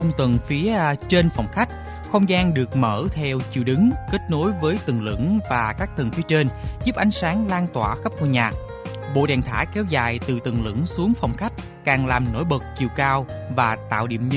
tầng phía trên phòng khách, không gian được mở theo chiều đứng, kết nối với tầng lửng và các tầng phía trên, giúp ánh sáng lan tỏa khắp ngôi nhà. Bộ đèn thả kéo dài từ tầng lửng xuống phòng khách càng làm nổi bật chiều cao và tạo điểm nhấn